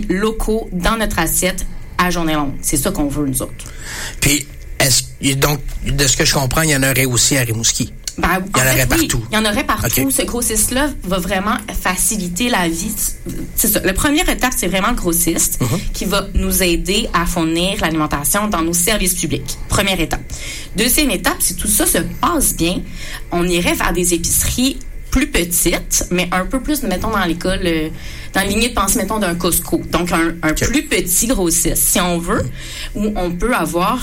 locaux dans notre assiette à journée longue. C'est ça qu'on veut, nous autres. Puis, donc, de ce que je comprends, il y en aurait aussi à Rimouski. Il y en aurait partout. Il y en aurait partout. Okay. Ce grossiste-là va vraiment faciliter la vie. C'est ça. La première étape, c'est vraiment le grossiste qui va nous aider à fournir l'alimentation dans nos services publics. Première étape. Deuxième étape, si tout ça se passe bien, on irait vers des épiceries plus petites, mais un peu plus, mettons, dans l'école, dans la lignée de pensée, mettons, d'un Costco. Donc, un plus petit grossiste, si on veut, où on peut avoir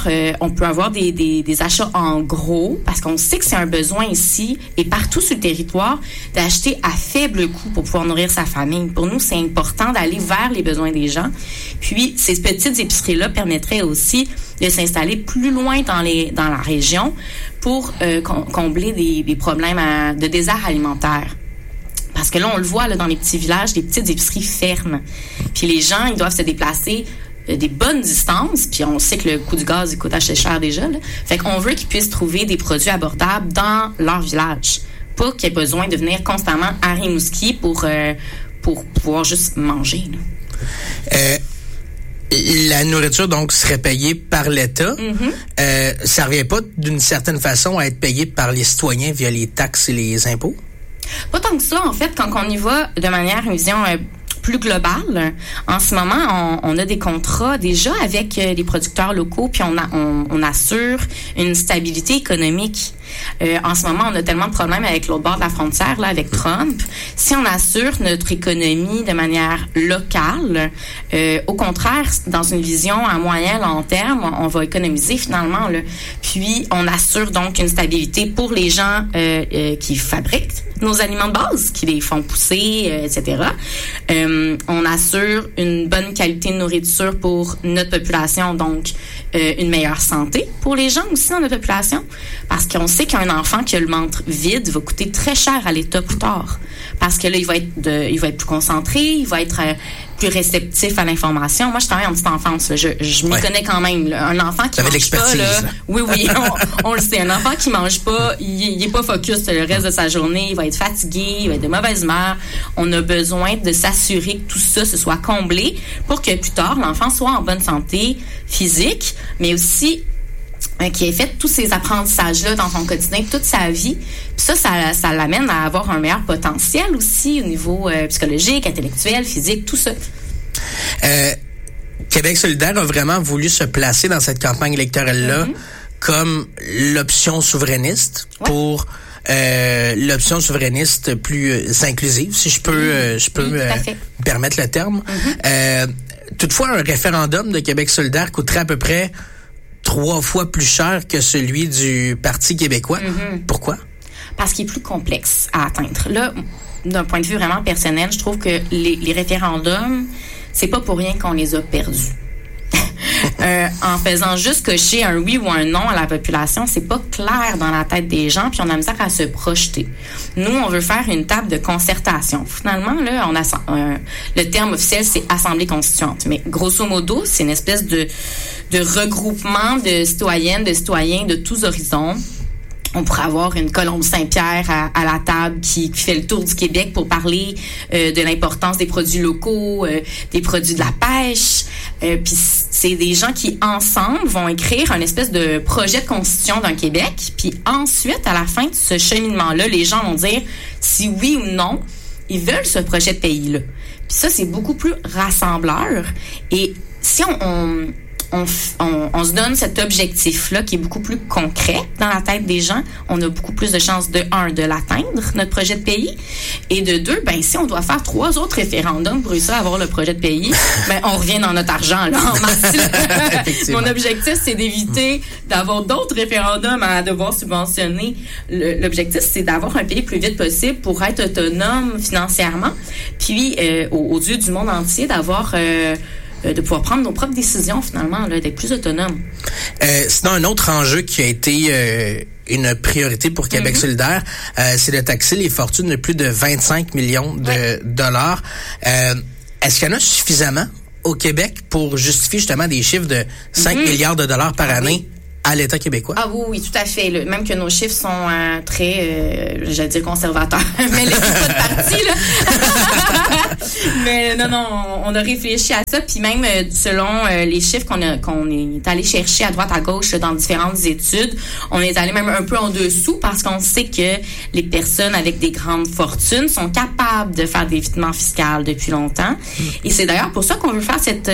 des achats en gros, parce qu'on sait que c'est un besoin ici et partout sur le territoire d'acheter à faible coût pour pouvoir nourrir sa famille. Pour nous, c'est important d'aller vers les besoins des gens. Puis, ces petites épiceries-là permettraient aussi de s'installer plus loin dans la région pour combler des problèmes de désert alimentaire. Parce que là, on le voit là, dans les petits villages, les petites épiceries ferment. Puis les gens, ils doivent se déplacer des bonnes distances. Puis on sait que le coût du gaz, il coûte assez cher déjà. Là. Fait qu'on veut qu'ils puissent trouver des produits abordables dans leur village. Pas qu'il y ait besoin de venir constamment à Rimouski pour pouvoir juste manger. Là. La nourriture, donc, serait payée par l'État. Ça revient pas, d'une certaine façon, à être payé par les citoyens via les taxes et les impôts? Pas tant que ça, en fait, quand on y va de manière, une vision plus globale. En ce moment, on a des contrats déjà avec les producteurs locaux, puis on assure une stabilité économique. En ce moment, on a tellement de problèmes avec l'autre bord de la frontière, là, avec Trump. Si on assure notre économie de manière locale, au contraire, dans une vision à moyen long terme, on va économiser finalement. Là. Puis, on assure donc une stabilité pour les gens qui fabriquent nos aliments de base, qui les font pousser, etc. On assure une bonne qualité de nourriture pour notre population, donc une meilleure santé pour les gens aussi dans notre population, parce qu'on sait qu'un enfant qui a le ventre vide va coûter très cher à l'État plus tard, parce que là, il va être plus concentré, il va être plus réceptif à l'information. Moi, je travaille en petite enfance, là. Je m'y connais quand même, là. Un enfant qui mange pas, là, oui, on le sait, un enfant qui mange pas, il est pas focus le reste de sa journée, il va être fatigué, il va être de mauvaise humeur. On a besoin de s'assurer que tout ça se soit comblé pour que plus tard, l'enfant soit en bonne santé physique, mais aussi qui ait fait tous ces apprentissages-là dans son quotidien toute sa vie. Puis ça l'amène à avoir un meilleur potentiel aussi au niveau psychologique, intellectuel, physique, tout ça. Québec solidaire a vraiment voulu se placer dans cette campagne électorale-là comme l'option souverainiste pour l'option souverainiste plus inclusive, si je peux me permettre le terme. Toutefois, un référendum de Québec solidaire coûterait à peu près 3 fois plus cher que celui du Parti québécois. Pourquoi? Parce qu'il est plus complexe à atteindre. Là, d'un point de vue vraiment personnel, je trouve que les référendums, c'est pas pour rien qu'on les a perdus. En faisant juste cocher un oui ou un non à la population, c'est pas clair dans la tête des gens, puis on a misère à se projeter. Nous, on veut faire une table de concertation. Finalement, là, le terme officiel, c'est Assemblée constituante. Mais grosso modo, c'est une espèce de regroupement de citoyennes, de citoyens de tous horizons. On pourrait avoir une Colombe Saint-Pierre à la table qui fait le tour du Québec pour parler de l'importance des produits locaux, des produits de la pêche. Puis c'est des gens qui, ensemble, vont écrire un espèce de projet de constitution d'un Québec. Puis ensuite, à la fin de ce cheminement-là, les gens vont dire si oui ou non, ils veulent ce projet de pays-là. Puis ça, c'est beaucoup plus rassembleur. Et si on se donne cet objectif-là qui est beaucoup plus concret dans la tête des gens, on a beaucoup plus de chances de l'atteindre, notre projet de pays, et de 2, si on doit faire 3 autres référendums pour réussir à avoir le projet de pays, on revient dans notre argent, là, en masse. Mon objectif, c'est d'éviter d'avoir d'autres référendums à devoir subventionner. L'objectif, c'est d'avoir un pays le plus vite possible pour être autonome financièrement, puis aux yeux du monde entier, d'avoir de pouvoir prendre nos propres décisions, finalement, là, d'être plus autonome. Sinon, un autre enjeu qui a été une priorité pour Québec solidaire, c'est de taxer les fortunes de plus de 25 millions de dollars. Est-ce qu'il y en a suffisamment au Québec pour justifier justement des chiffres de 5 milliards de dollars par année à l'État québécois. Ah oui, tout à fait. Là. Même que nos chiffres sont très, j'allais dire conservateurs, mais le pas de parti, là. Mais non, on a réfléchi à ça, puis même selon les chiffres qu'on est allé chercher à droite à gauche là, dans différentes études, on est allé même un peu en dessous parce qu'on sait que les personnes avec des grandes fortunes sont capables de faire de l'évitement fiscal depuis longtemps. Et c'est d'ailleurs pour ça qu'on veut faire cette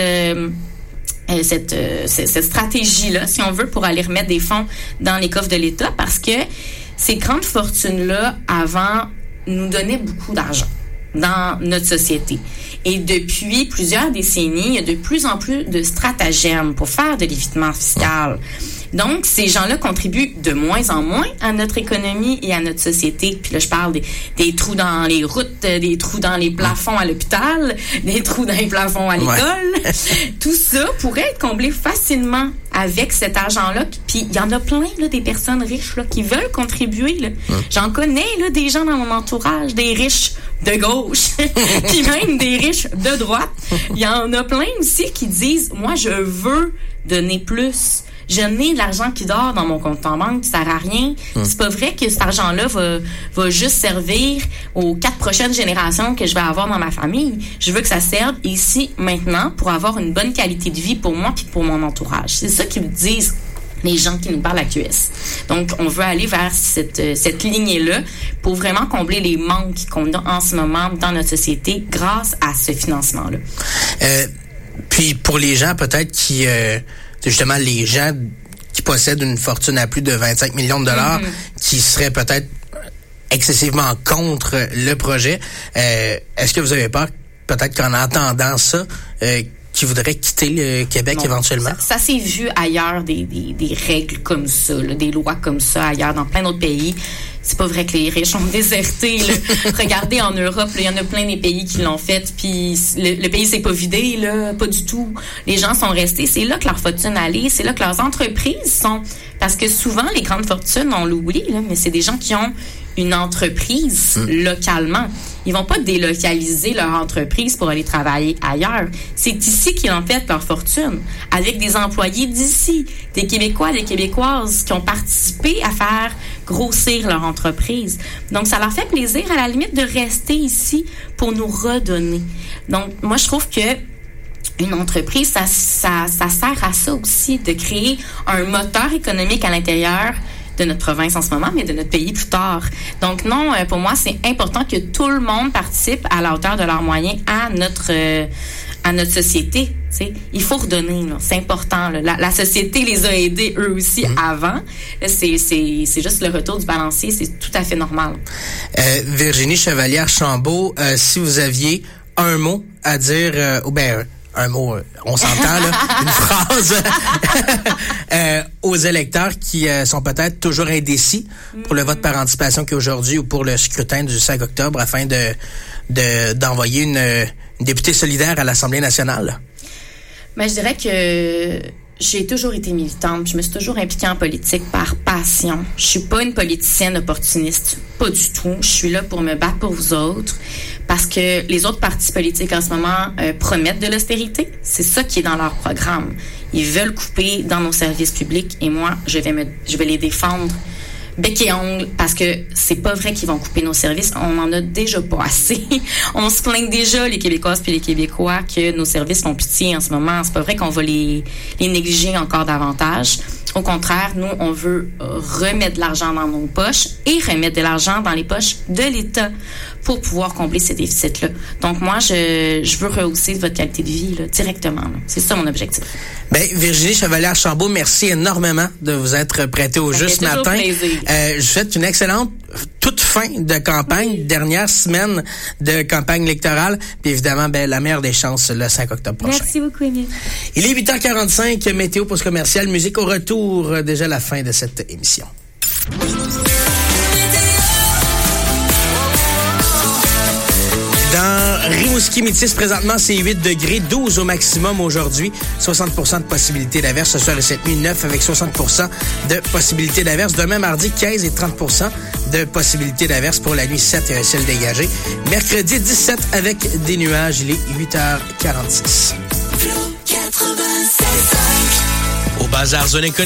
stratégie-là, si on veut, pour aller remettre des fonds dans les coffres de l'État, parce que ces grandes fortunes-là, avant, nous donnaient beaucoup d'argent dans notre société. Et depuis plusieurs décennies, il y a de plus en plus de stratagèmes pour faire de l'évitement fiscal. Donc, ces gens-là contribuent de moins en moins à notre économie et à notre société. Puis là, je parle des trous dans les routes, des trous dans les plafonds à l'hôpital, des trous dans les plafonds à l'école. Ouais. Tout ça pourrait être comblé facilement avec cet argent-là. Puis il y en a plein, là, des personnes riches là, qui veulent contribuer. Là. J'en connais là, des gens dans mon entourage, des riches de gauche, puis même des riches de droite. Il y en a plein aussi qui disent, moi, je veux donner plus. Je n'ai de l'argent qui dort dans mon compte en banque, ça sert à rien. C'est pas vrai que cet argent-là va juste servir aux 4 prochaines générations que je vais avoir dans ma famille. Je veux que ça serve ici, maintenant, pour avoir une bonne qualité de vie pour moi puis pour mon entourage. C'est ça qu'ils me disent les gens qui nous parlent à QS. Donc, on veut aller vers cette lignée-là pour vraiment combler les manques qu'on a en ce moment dans notre société grâce à ce financement-là. Puis, pour les gens peut-être qui... c'est justement les gens qui possèdent une fortune à plus de 25 millions de dollars qui seraient peut-être excessivement contre le projet. Est-ce que vous avez peur, peut-être qu'en entendant ça, qui voudraient quitter le Québec éventuellement? Ça s'est vu ailleurs, des règles comme ça, là, des lois comme ça ailleurs, dans plein d'autres pays. C'est pas vrai que les riches ont déserté. Là. Regardez en Europe, il y en a plein des pays qui l'ont fait, puis le pays s'est pas vidé, là, pas du tout. Les gens sont restés. C'est là que leur fortune allait, c'est là que leurs entreprises sont. Parce que souvent, les grandes fortunes, on l'oublie, là, mais c'est des gens qui ont une entreprise localement. Ils vont pas délocaliser leur entreprise pour aller travailler ailleurs. C'est ici qu'ils ont fait leur fortune, avec des employés d'ici, des Québécois, des Québécoises qui ont participé à faire grossir leur entreprise. Donc, ça leur fait plaisir, à la limite, de rester ici pour nous redonner. Donc, moi, je trouve que une entreprise, ça sert à ça aussi, de créer un moteur économique à l'intérieur de notre province en ce moment, mais de notre pays plus tard. Donc non, pour moi, c'est important que tout le monde participe à la hauteur de leurs moyens à notre société. T'sais. Il faut redonner, là. C'est important. Là. La société les a aidés eux aussi avant. Là, c'est juste le retour du balancier, c'est tout à fait normal. Virginie Chevalière-Chambault, si vous aviez un mot à dire, un mot, on s'entend, là, une phrase aux électeurs qui sont peut-être toujours indécis pour le vote par anticipation qui est aujourd'hui ou pour le scrutin du 5 octobre afin d'envoyer une députée solidaire à l'Assemblée nationale? Ben, je dirais que j'ai toujours été militante. Je me suis toujours impliquée en politique par passion. Je suis pas une politicienne opportuniste, pas du tout. Je suis là pour me battre pour vous autres, parce que les autres partis politiques en ce moment promettent de l'austérité. C'est ça qui est dans leur programme. Ils veulent couper dans nos services publics et moi, je vais les défendre bec et ongle, parce que c'est pas vrai qu'ils vont couper nos services. On en a déjà pas assez. On se plaint déjà, les Québécoises puis les Québécois, que nos services font pitié en ce moment. C'est pas vrai qu'on va les négliger encore davantage. Au contraire, nous, on veut remettre de l'argent dans nos poches et remettre de l'argent dans les poches de l'État pour pouvoir combler ces déficits-là. Donc, moi, je veux rehausser votre qualité de vie là, directement. Là. C'est ça mon objectif. Bien, Virginie Chevalière-Chambault, merci énormément de vous être prêtée au jeu ce matin. Je vous souhaite une excellente toute fin de campagne, dernière semaine de campagne électorale. Puis évidemment, la meilleure des chances le 5 octobre prochain. Merci beaucoup, Émile. Il est 8h45, météo post-commercial, musique au retour, déjà la fin de cette émission. Dans Rimouski-Métis, présentement, c'est 8 degrés, 12 au maximum aujourd'hui. 60% de possibilité d'averse ce soir et cette nuit, 9 avec 60% de possibilité d'averse. Demain, mardi, 15 et 30% de possibilité d'averse pour la nuit, 7 et un ciel dégagé. Mercredi, 17 avec des nuages. Il est 8h46. Au Bazar Zone économique.